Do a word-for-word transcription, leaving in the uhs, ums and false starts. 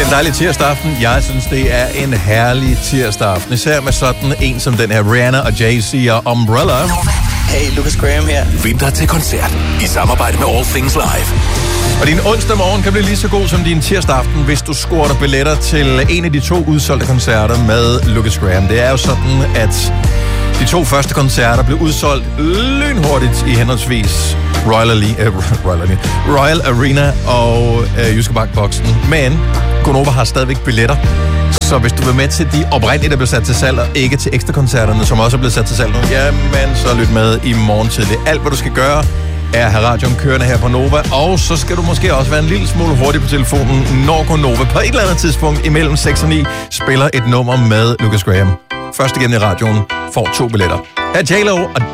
en dejlig tirsdag aften. Jeg synes, det er en herlig tirsdag aften. Især med sådan en som den her Rihanna og Jay-Z og Umbrella. Hey, Lucas Graham her. Vinter til koncert i samarbejde med All Things Live. Og din onsdag morgen kan blive lige så god som din tirsdag aften, hvis du scorer dig billetter til en af de to udsolgte koncerter med Lucas Graham. Det er jo sådan, at de to første koncerter blev udsolgt lynhurtigt i henholdsvis Royal, Ali- uh, Royal, Ali- Royal Arena og uh, Jyske Bank-boksen. Men Gonova har stadigvæk billetter. Så hvis du vil med til de oprindelige, der blev sat til salg, og ikke til ekstrakoncerterne, som også er blevet sat til salg nu, jamen så lyt med i morgen tidlig. Alt, hvad du skal gøre, er at have radioen kørende her på Nova, og så skal du måske også være en lille smule hurtig på telefonen, når Gonova på et eller andet tidspunkt imellem seks og ni spiller et nummer med Lucas Graham. Først igen i radioen får to billetter. Her er J-Lo og